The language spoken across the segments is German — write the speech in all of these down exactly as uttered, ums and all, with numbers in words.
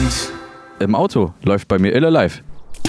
Und im Auto läuft bei mir Iller Live.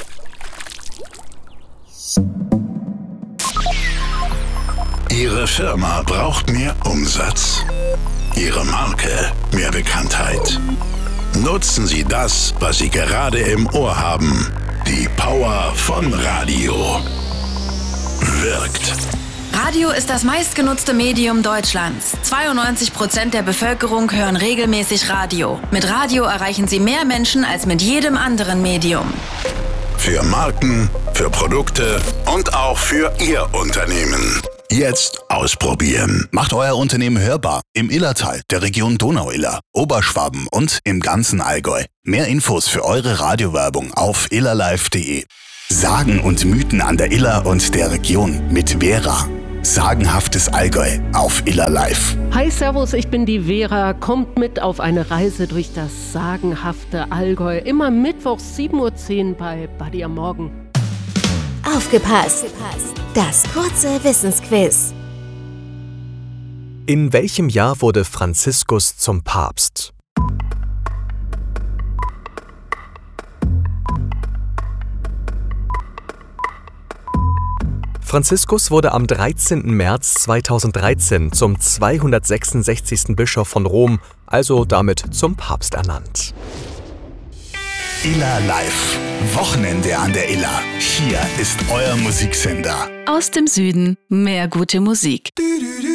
Ihre Firma braucht mehr Umsatz. Ihre Marke mehr Bekanntheit. Nutzen Sie das, was Sie gerade im Ohr haben. Die Power von Radio. Wirkt. Radio ist das meistgenutzte Medium Deutschlands. zweiundneunzig Prozent der Bevölkerung hören regelmäßig Radio. Mit Radio erreichen Sie mehr Menschen als mit jedem anderen Medium. Für Marken, für Produkte und auch für Ihr Unternehmen. Jetzt ausprobieren. Macht euer Unternehmen hörbar im Illertal, der Region Donau-Iller, Oberschwaben und im ganzen Allgäu. Mehr Infos für eure Radiowerbung auf illerlive punkt de. Sagen und Mythen an der Iller und der Region mit Vera. Sagenhaftes Allgäu auf Iller Live. Hi, servus, ich bin die Vera. Kommt mit auf eine Reise durch das sagenhafte Allgäu. Immer mittwochs sieben Uhr zehn bei Buddy am Morgen. Aufgepasst! Das kurze Wissensquiz. In welchem Jahr wurde Franziskus zum Papst? Franziskus wurde am dreizehnten März zweitausenddreizehn zum zweihundertsechsundsechzigsten Bischof von Rom, also damit zum Papst ernannt. Iller Live. Wochenende an der Iller. Hier ist euer Musiksender. Aus dem Süden mehr gute Musik.